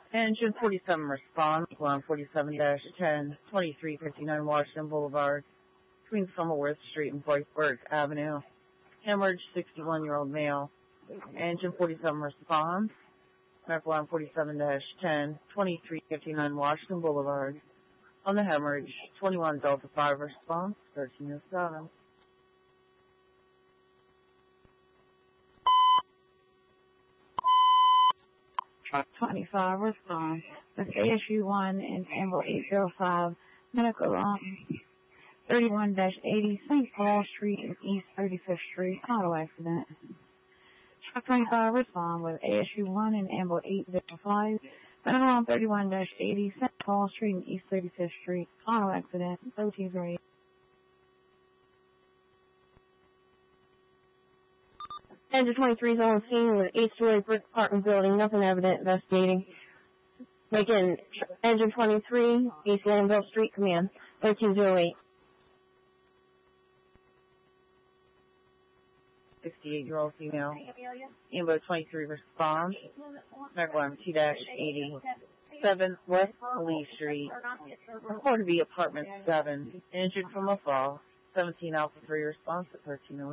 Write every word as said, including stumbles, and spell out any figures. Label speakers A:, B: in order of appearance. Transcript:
A: Engine forty-seven response, one forty-seven dash ten, twenty-three fifty-nine Washington Boulevard, between Summerworth Street and Boyceburg Avenue. Hemorrhage, sixty-one-year-old male. Engine forty-seven response, one forty-seven dash ten, twenty-three fifty-nine Washington Boulevard. On the hemorrhage, twenty-one Delta five response, thirteen oh seven.
B: Truck twenty-five response with A S U one and Amber eight oh five, medical on thirty-one dash eighty Saint Paul Street and East thirty-fifth Street, auto accident. Truck twenty-five respond with A S U one and Amber eight oh five, medical on thirty-one dash eighty Saint Paul Street and East thirty-fifth Street, auto accident, thirteen oh eight.
C: Engine twenty-three is on scene with eight-story brick apartment building, nothing evident, investigating. Making engine twenty-three, East Lanville Street, command, thirteen oh eight.
A: sixty-eight-year-old female. Ambo twenty-three response, Megalarm two dash eighty-seven West Lee Street, report to be apartment seven, injured from a fall, seventeen Alpha three response at thirteen oh eight.